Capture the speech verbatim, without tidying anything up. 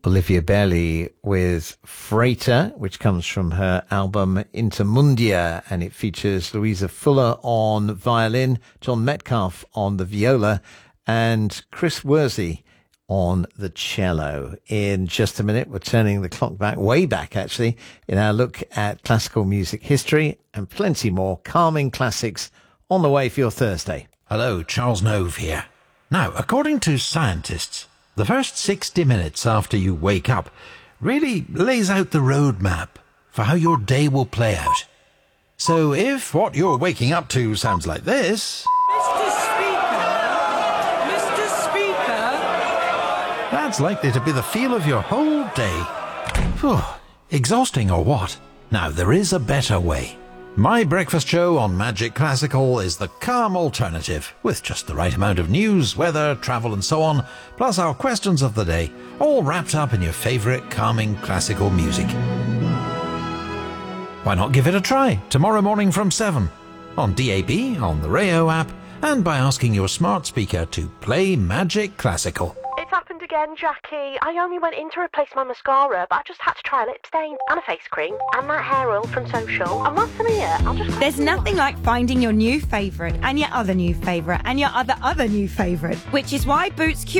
Olivia Bailey with Freighter, which comes from her album Intermundia, and it features Louisa Fuller on violin, John Metcalfe on the viola, and Chris Worsley on the cello. In just a minute, we're turning the clock back, way back actually, in our look at classical music history, and plenty more calming classics on the way for your Thursday. Hello, Charles Nove here. Now, according to scientists, the first sixty minutes after you wake up really lays out the roadmap for how your day will play out. So if what you're waking up to sounds like this... Mister Speaker! Mister Speaker! That's likely to be the feel of your whole day. Phew, exhausting or what? Now, there is a better way. My breakfast show on Magic Classical is the calm alternative, with just the right amount of news, weather, travel and so on, plus our questions of the day, all wrapped up in your favourite calming classical music. Why not give it a try tomorrow morning from seven, on D A B, on the Rayo app, and by asking your smart speaker to play Magic Classical. It's happened again, Jackie. I only went in to replace my mascara, but I just had to try a lip stain and a face cream and that hair oil from Social. And what's in here? I'll just... There's nothing like finding your new favourite and your other new favourite and your other other new favourite, which is why Boots Q